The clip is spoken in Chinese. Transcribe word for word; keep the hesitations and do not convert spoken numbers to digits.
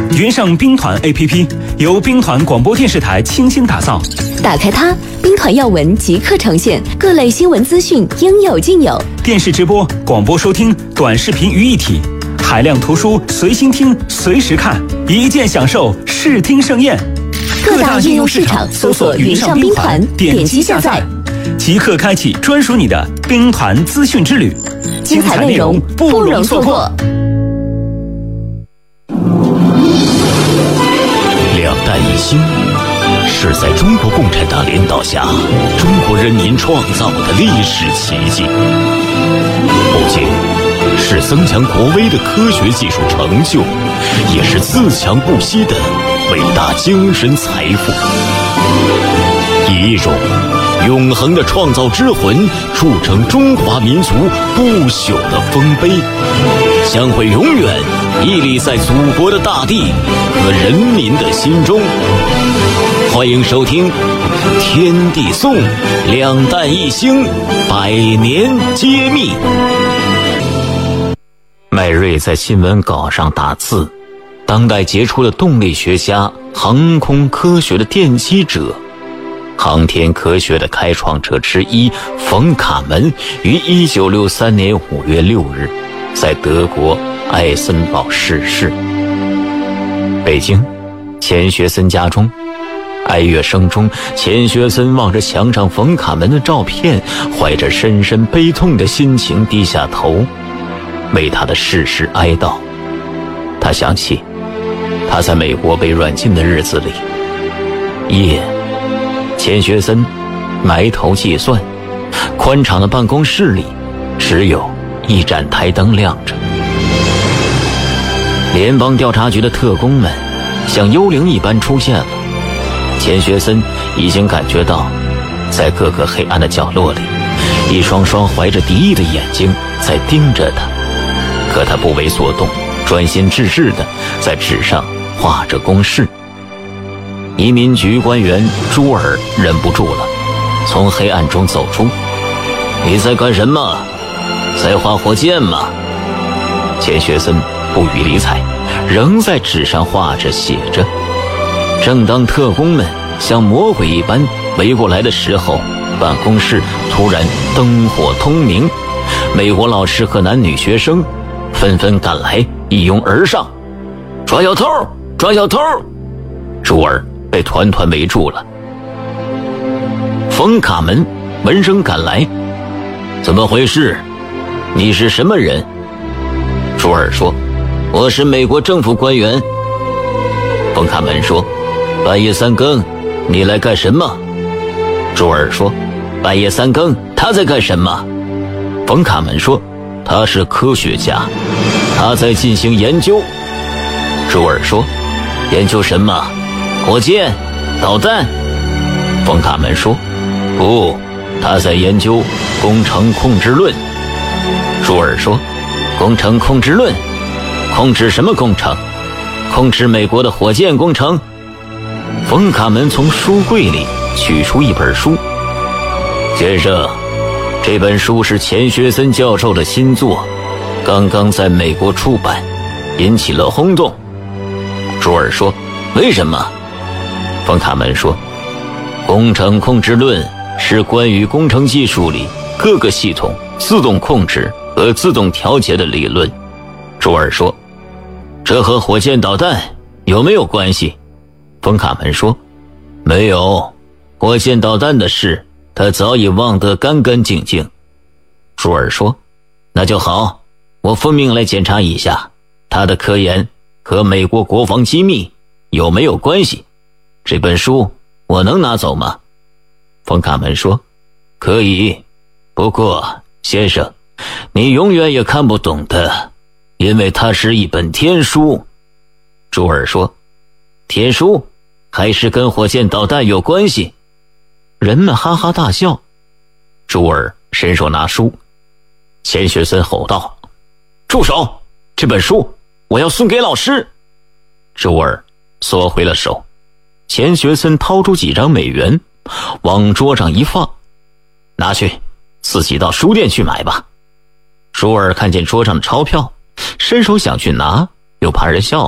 云上兵团 A P P 由兵团广播电视台倾心打造。 打开它，兵团要闻即刻呈现，各类新闻资讯应有尽有。 电视直播、广播收听、短视频于一体，海量图书随心听、随时看，一键享受视听盛宴。 各大应用市场搜索云上兵团，点击下载， 即刻开启专属你的兵团资讯之旅， 精彩内容不容错过。 两弹一星是在中国共产党领导下中国人民创造的历史奇迹，不仅是增强国威的科学技术成就，也是自强不息的伟大精神财富，以一种永恒的创造之魂铸成中华民族不朽的丰碑，将会永远屹立在祖国的大地和人民的心中。欢迎收听《天地颂》，两弹一星，百年揭秘。麦瑞在新闻稿上打字：当代杰出的动力学家，航空科学的奠基者，航天科学的开创者之一冯·卡门于一九六三年五月六日在德国艾森堡逝世。北京钱学森家中，哀乐声中，钱学森望着墙上冯·卡门的照片，怀着深深悲痛的心情低下头，为他的逝世哀悼。他想起他在美国被软禁的日子里，夜钱学森埋头计算，宽敞的办公室里只有一盏台灯亮着。联邦调查局的特工们像幽灵一般出现了，钱学森已经感觉到在各个黑暗的角落里，一双双怀着敌意的眼睛在盯着他，可他不为所动，专心致志地在纸上画着公式。移民局官员朱尔忍不住了，从黑暗中走出。你在干什么？在画火箭吗？钱学森不予理睬，仍在纸上画着写着。正当特工们像魔鬼一般围过来的时候，办公室突然灯火通明，美国老师和男女学生纷纷赶来，一拥而上。抓小偷！抓小偷！朱尔被团团围住了。冯·卡门闻声赶来。怎么回事？你是什么人？朱尔说，我是美国政府官员。冯·卡门说，半夜三更你来干什么？朱尔说，半夜三更他在干什么？冯·卡门说，他是科学家，他在进行研究。朱尔说，研究什么？火箭？导弹？冯·卡门说，不，他在研究工程控制论。朱尔说，工程控制论？控制什么工程？控制美国的火箭工程？冯·卡门从书柜里取出一本书。先生，这本书是钱学森教授的新作，刚刚在美国出版，引起了轰动。朱尔说，为什么？冯·卡门说，工程控制论是关于工程技术里各个系统自动控制和自动调节的理论。朱尔说，这和火箭导弹有没有关系？冯·卡门说，没有，火箭导弹的事他早已忘得干干净净。朱尔说，那就好，我奉命来检查一下他的科研和美国国防机密有没有关系。这本书我能拿走吗？冯·卡门说，可以，不过先生，你永远也看不懂的，因为它是一本天书。朱尔说，天书还是跟火箭导弹有关系？人们哈哈大笑。朱尔伸手拿书。钱学森吼道，住手，这本书我要送给老师。朱尔缩回了手。钱学森掏出几张美元往桌上一放，拿去，自己到书店去买吧。朱尔看见桌上的钞票，伸手想去拿，又怕人笑